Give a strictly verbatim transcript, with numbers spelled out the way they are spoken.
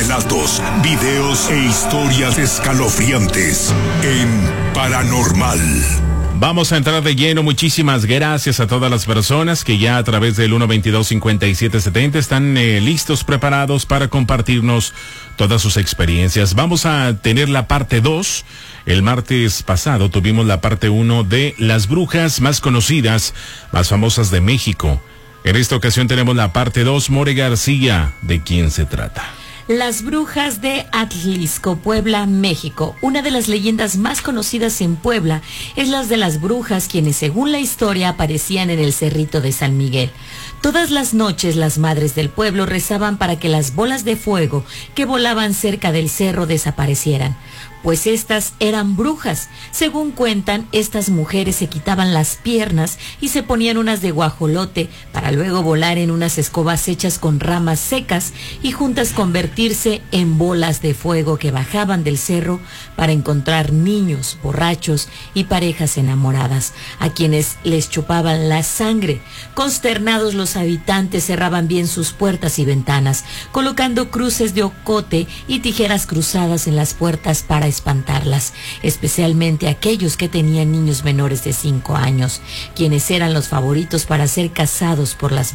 relatos, videos e historias escalofriantes en Paranormal. Vamos a entrar de lleno. Muchísimas gracias a todas las personas que ya a través del uno veintidós cincuenta y siete setenta están eh, listos, preparados para compartirnos todas sus experiencias. Vamos a tener la parte dos. El martes pasado tuvimos la parte uno de las brujas más conocidas, más famosas de México. En esta ocasión tenemos la parte dos. More García, ¿de quién se trata? Las brujas de Atlisco, Puebla, México. Una de las leyendas más conocidas en Puebla es la de las brujas, quienes según la historia aparecían en el cerrito de San Miguel. Todas las noches las madres del pueblo rezaban para que las bolas de fuego que volaban cerca del cerro desaparecieran, pues estas eran brujas. Según cuentan, estas mujeres se quitaban las piernas y se ponían unas de guajolote para luego volar en unas escobas hechas con ramas secas y juntas convertirse en bolas de fuego que bajaban del cerro para encontrar niños, borrachos y parejas enamoradas, a quienes les chupaban la sangre. Consternados, los habitantes cerraban bien sus puertas y ventanas, colocando cruces de ocote y tijeras cruzadas en las puertas para espantarlas, especialmente aquellos que tenían niños menores de cinco años, quienes eran los favoritos para ser cazados por las